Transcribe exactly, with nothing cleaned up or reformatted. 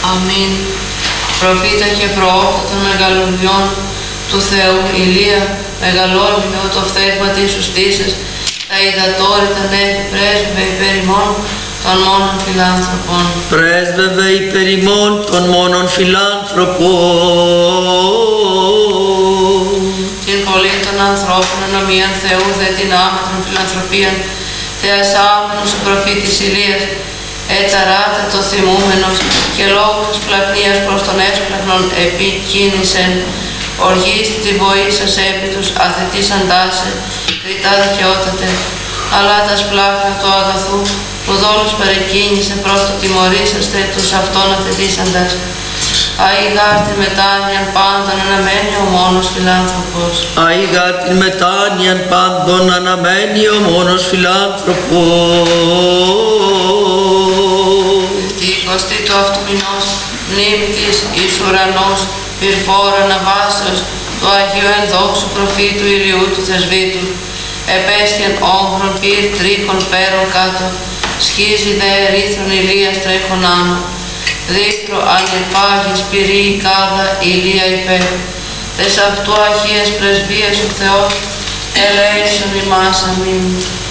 Αμήν. Προφήτα και προόπτα των μεγαλουργιών του Θεού Ηλία, μεγαλόργηνο το φθέγμα της ουστήσας, τα υδατόρυτα νέφη πρέσβευε υπέρ ημών των μόνων φιλάνθρωπων. Πρέσβευε υπέρ ημών των μόνων φιλάνθρωπων. Την πολλή των ανθρώπων ενομίαν Θεού δε την άμετρον φιλανθρωπίαν, θεασάμενος ο προφήτης Ηλίας, εταράτα το θυμούμενος και λόγος της πλακνίας προς τον έσπλαχνον επικίνησεν, οργίστη τη βοή σας επί τους αθετής αντάσε, κριτά δικαιότατε, αλλά τα σπλάχνα του αγαθού που δόλους παρεκκίνησε προς το τιμωρήσαστε τους αυτών αθετήσαντας. Αίγαρ την μετάνοιαν πάντων αναμένει ο μόνος φιλάνθρωπος. Αίγαρ την μετάνοιαν πάντων αναμένει ο μόνος φιλάνθρωπος. Τη εικοστή του αυτού μηνός μνήμη της εις ουρανός πυρφόρα αναβάσεως του Αγίου Ενδόξου προφήτου Ηλιού του Θεσβήτου. Επέστιαν όμχρον πυρ τρίχων πέρων κάτω, σχίζει δε ερήθρον Ηλίας τρέχον άνω. Δίκτρο ανυπάγης πυρή η κάδα Ηλία υπέρ. Τες αυτού Αγίες πρεσβείες ο Θεός ελέησον ημάς. Αμήν.